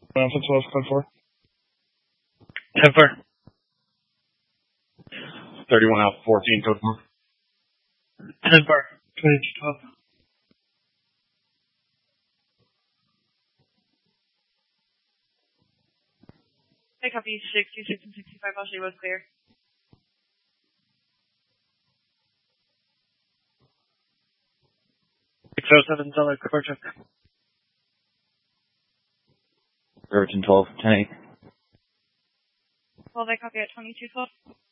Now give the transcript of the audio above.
Alpha 12, code 4. 10-4. 31 Alpha 14, code 4. 10-4. 22-12. I copy 66 and 65. I'll show was clear. $607 cover check. Virgin 12, 10-8. 12, I copy at 22-12.